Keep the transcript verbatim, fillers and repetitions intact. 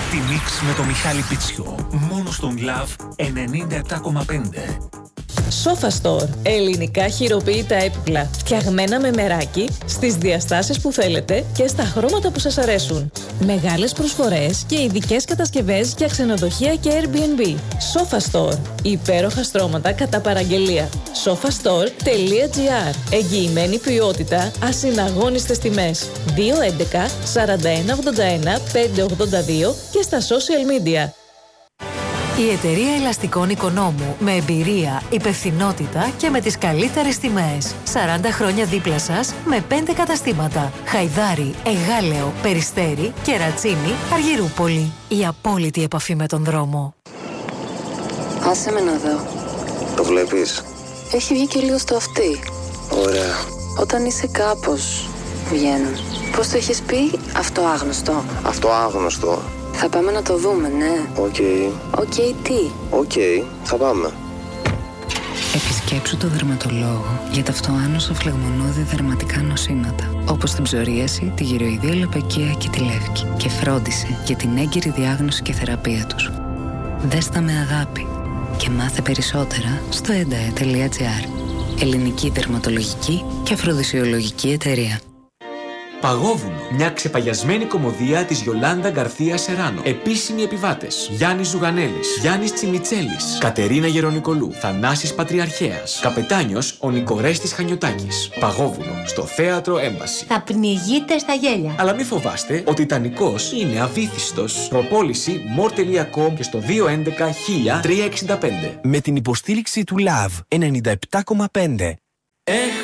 Party Mix με το Μιχάλη Πιτσιό. Μόνο στον Love ενενήντα επτά κόμμα πέντε. Sofa Store. Ελληνικά χειροποίητα έπιπλα. Φτιαγμένα με μεράκι, στις διαστάσεις που θέλετε και στα χρώματα που σας αρέσουν. Μεγάλες προσφορές και ειδικές κατασκευές για ξενοδοχεία και Airbnb. Sofa Store. Υπέροχα στρώματα κατά παραγγελία. sofastore τελεία gr. Εγγυημένη ποιότητα, ασυναγώνιστες τιμές. δύο έντεκα σαράντα ένα ογδόντα ένα πεντακόσια ογδόντα δύο και στα social media. Η εταιρεία ελαστικών Οικονόμου, με εμπειρία, υπευθυνότητα και με τις καλύτερες τιμές. σαράντα χρόνια δίπλα σας με πέντε καταστήματα. Χαϊδάρι, Εγάλεο, Περιστέρι, Κερατσίνη, Αργυρούπολη. Η απόλυτη επαφή με τον δρόμο. Άσε με να δω. Το βλέπεις? Έχει βγει και λίγο στο αυτί. Ωραία. Όταν είσαι κάπως, βγαίνουν. Πώς το έχεις πει? Αυτό άγνωστο. Αυτό άγνωστο. Θα πάμε να το δούμε, ναι. Οκ. Okay. Οκ, okay, τι? Οκ, okay, θα πάμε. Επισκέψου το δερματολόγο για τα αυτοάνωσα φλεγμονώδη δερματικά νοσήματα, όπως την ψωρίαση, τη γυροειδή αλλοπαικία και τη λεύκη, και φρόντισε για την έγκυρη διάγνωση και θεραπεία τους. Δες τα με αγάπη και μάθε περισσότερα στο εντα ε τελεία gr. Ελληνική δερματολογική και αφροδισιολογική εταιρεία. Παγόβουνο. Μια ξεπαγιασμένη κωμωδία της Γιολάντα Γκαρθία Σεράνο. Επίσημοι επιβάτες: Γιάννης Ζουγανέλης, Γιάννης Τσιμιτσέλης, Κατερίνα Γερονικολού, Θανάσης Πατριαρχέας, καπετάνιος ο Νικορέστης Χανιωτάκης. Παγόβουνο στο Θέατρο Έμπαση. Θα πνιγείτε στα γέλια. Αλλά μη φοβάστε, ο Τιτανικός είναι αβύθιστος. Προπόληση μορ τελεία κομ και στο δύο έντεκα χίλια τριακόσια εξήντα πέντε. Με την υποστήριξη του Love ενενήντα επτά κόμμα πέντε.